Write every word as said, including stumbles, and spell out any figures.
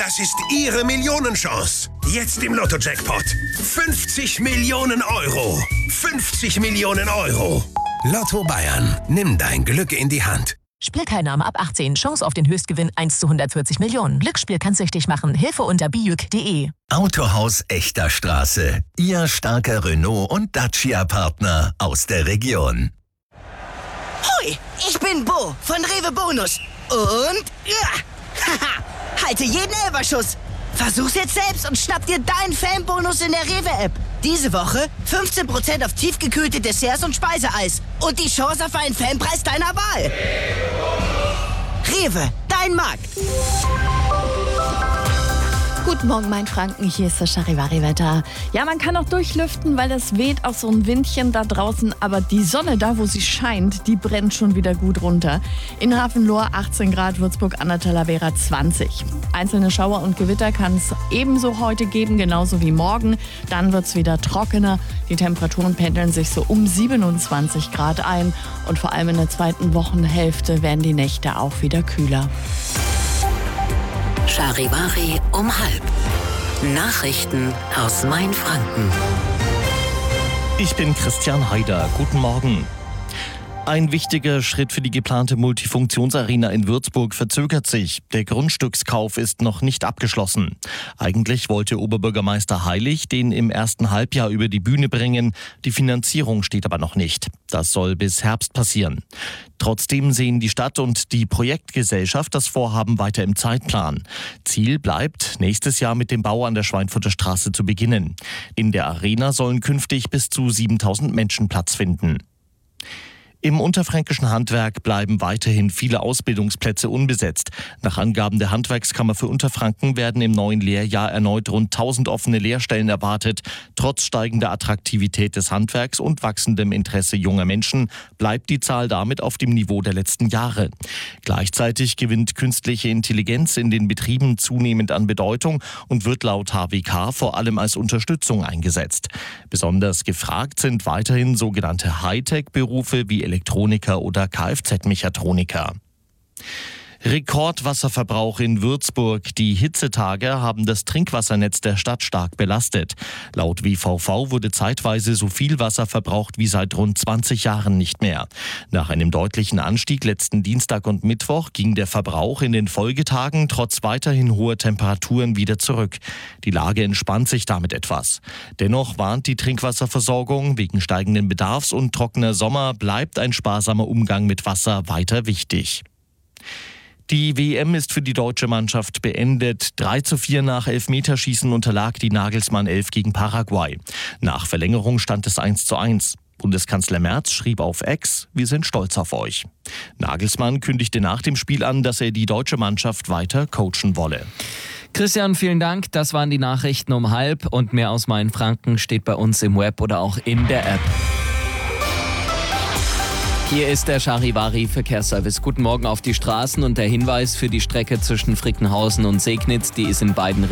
Das ist Ihre Millionenchance. Jetzt im Lotto-Jackpot. fünfzig Millionen Euro. fünfzig Millionen Euro. Lotto Bayern. Nimm dein Glück in die Hand. Spielteilnahme ab achtzehn. Chance auf den Höchstgewinn eins zu hundertvierzig Millionen. Glücksspiel kann süchtig machen. Hilfe unter bijuk punkt de. Autohaus Echter Straße. Ihr starker Renault- und Dacia-Partner aus der Region. Hui, ich bin Bo von Rewe Bonus. Und ja, haha, halte jeden Elferschuss. Versuch's jetzt selbst und schnapp dir deinen Fanbonus in der Rewe-App. Diese Woche fünfzehn Prozent auf tiefgekühlte Desserts und Speiseeis. Und die Chance auf einen Fanpreis deiner Wahl. Rewe, dein Markt. Guten Morgen, mein Franken. Hier ist das Charivari-Wetter. Ja, man kann auch durchlüften, weil es weht auch so ein Windchen da draußen. Aber die Sonne, da wo sie scheint, die brennt schon wieder gut runter. In Hafenlohr achtzehn Grad, Würzburg an der Talavera zwanzig. Einzelne Schauer und Gewitter kann es ebenso heute geben, genauso wie morgen. Dann wird es wieder trockener. Die Temperaturen pendeln sich so um siebenundzwanzig Grad ein. Und vor allem in der zweiten Wochenhälfte werden die Nächte auch wieder kühler. Charivari um halb. Nachrichten aus Mainfranken. Ich bin Christian Haider. Guten Morgen. Ein wichtiger Schritt für die geplante Multifunktionsarena in Würzburg verzögert sich. Der Grundstückskauf ist noch nicht abgeschlossen. Eigentlich wollte Oberbürgermeister Heilig den im ersten Halbjahr über die Bühne bringen. Die Finanzierung steht aber noch nicht. Das soll bis Herbst passieren. Trotzdem sehen die Stadt und die Projektgesellschaft das Vorhaben weiter im Zeitplan. Ziel bleibt, nächstes Jahr mit dem Bau an der Schweinfurter Straße zu beginnen. In der Arena sollen künftig bis zu siebentausend Menschen Platz finden. Im unterfränkischen Handwerk bleiben weiterhin viele Ausbildungsplätze unbesetzt. Nach Angaben der Handwerkskammer für Unterfranken werden im neuen Lehrjahr erneut rund tausend offene Lehrstellen erwartet. Trotz steigender Attraktivität des Handwerks und wachsendem Interesse junger Menschen bleibt die Zahl damit auf dem Niveau der letzten Jahre. Gleichzeitig gewinnt künstliche Intelligenz in den Betrieben zunehmend an Bedeutung und wird laut H W K vor allem als Unterstützung eingesetzt. Besonders gefragt sind weiterhin sogenannte Hightech-Berufe wie Elektroniker oder Kfz-Mechatroniker. Rekordwasserverbrauch in Würzburg. Die Hitzetage haben das Trinkwassernetz der Stadt stark belastet. Laut W V V wurde zeitweise so viel Wasser verbraucht wie seit rund zwanzig Jahren nicht mehr. Nach einem deutlichen Anstieg letzten Dienstag und Mittwoch ging der Verbrauch in den Folgetagen trotz weiterhin hoher Temperaturen wieder zurück. Die Lage entspannt sich damit etwas. Dennoch warnt die Trinkwasserversorgung, wegen steigenden Bedarfs und trockener Sommer bleibt ein sparsamer Umgang mit Wasser weiter wichtig. Die W M ist für die deutsche Mannschaft beendet. drei zu vier nach Elfmeterschießen unterlag die Nagelsmann elf gegen Paraguay. Nach Verlängerung stand es eins zu eins. Bundeskanzler Merz schrieb auf X: Wir sind stolz auf euch. Nagelsmann kündigte nach dem Spiel an, dass er die deutsche Mannschaft weiter coachen wolle. Christian, vielen Dank. Das waren die Nachrichten um halb. Und mehr aus Mainfranken steht bei uns im Web oder auch in der App. Hier ist der Charivari Verkehrsservice. Guten Morgen auf die Straßen und der Hinweis für die Strecke zwischen Frickenhausen und Segnitz. Die ist in beiden